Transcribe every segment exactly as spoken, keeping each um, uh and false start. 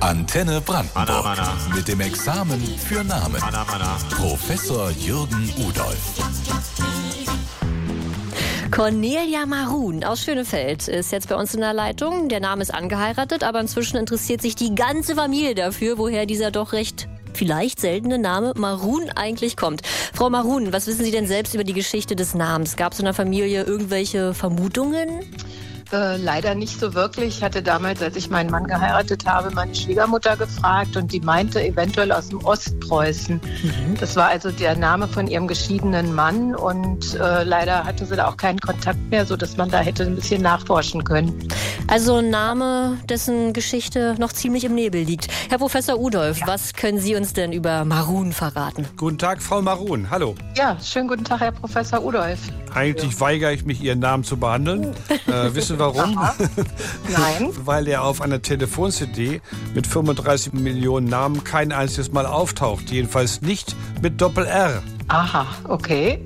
Antenne Brandenburg. Anna, Anna. Mit dem Examen für Namen. Anna, Anna. Professor Jürgen Udolph. Cornelia Marun aus Schönefeld ist jetzt bei uns in der Leitung. Der Name ist angeheiratet, aber inzwischen interessiert sich die ganze Familie dafür, woher dieser doch recht vielleicht seltene Name Marun eigentlich kommt. Frau Marun, was wissen Sie denn selbst über die Geschichte des Namens? Gab es in der Familie irgendwelche Vermutungen? Äh, leider nicht so wirklich. Ich hatte damals, als ich meinen Mann geheiratet habe, meine Schwiegermutter gefragt und die meinte eventuell aus dem Ostpreußen. Mhm. Das war also der Name von ihrem geschiedenen Mann und äh, leider hatte sie da auch keinen Kontakt mehr, sodass man da hätte ein bisschen nachforschen können. Also ein Name, dessen Geschichte noch ziemlich im Nebel liegt. Herr Professor Udolph, ja. Was können Sie uns denn über Marun verraten? Guten Tag, Frau Marun. Hallo. Ja, schönen guten Tag, Herr Professor Udolph. Eigentlich ja. weigere ich mich, Ihren Namen zu behandeln. Äh, wissen warum? Nein. Weil er auf einer Telefon-C D mit fünfunddreißig Millionen Namen kein einziges Mal auftaucht. Jedenfalls nicht mit Doppel-R. Aha, okay.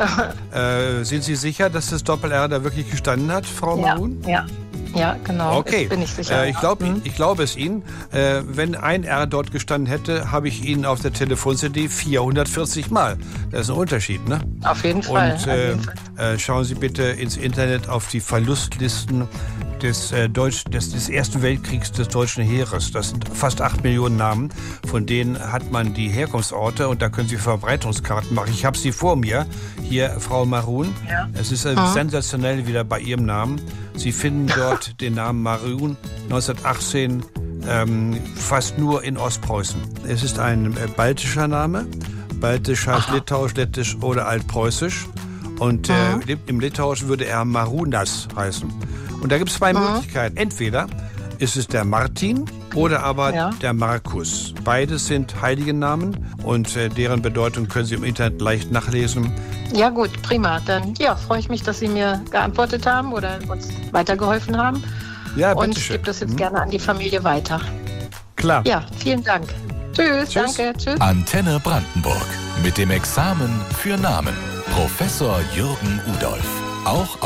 äh, sind Sie sicher, dass das Doppel-R da wirklich gestanden hat, Frau ja, Marun? Ja. Ja, genau. Okay. Das bin ich sicher. Äh, ich glaube mhm. ich glaub es Ihnen. Äh, wenn ein R dort gestanden hätte, habe ich Ihnen auf der Telefon-C D vierhundertvierzig Mal. Das ist ein Unterschied, ne? Auf jeden Fall. Und äh, jeden Fall. Äh, schauen Sie bitte ins Internet auf die Verlustlisten des, äh, Deutsch, des, des Ersten Weltkriegs des deutschen Heeres. Das sind fast acht Millionen Namen. Von denen hat man die Herkunftsorte und da können Sie Verbreitungskarten machen. Ich habe sie vor mir. Hier, Frau Marun. Ja. Es ist äh, mhm. sensationell wieder bei Ihrem Namen. Sie finden dort den Namen Marun neunzehnhundertachtzehn ähm, fast nur in Ostpreußen. Es ist ein äh, baltischer Name. Baltisch heißt Aha. Litauisch, Lettisch oder Altpreußisch. Und äh, im Litauischen würde er Marunas heißen. Und da gibt es zwei mhm. Möglichkeiten. Entweder ist es der Martin oder aber ja. der Markus. Beides sind heilige Namen und äh, deren Bedeutung können Sie im Internet leicht nachlesen. Ja gut, prima. Dann ja, freue ich mich, dass Sie mir geantwortet haben oder uns weitergeholfen haben. Ja, und bitte schön. Ich gebe das jetzt hm. gerne an die Familie weiter. Klar. Ja, vielen Dank. Tschüss, Tschüss. danke, tschüss. Antenne Brandenburg. Mit dem Examen für Namen. Professor Jürgen Udolph. Auch